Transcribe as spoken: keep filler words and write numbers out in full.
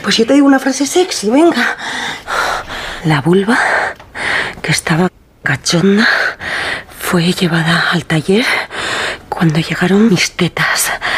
Pues yo te digo una frase sexy, venga. La vulva, que estaba cachonda, fue llevada al taller cuando llegaron mis tetas.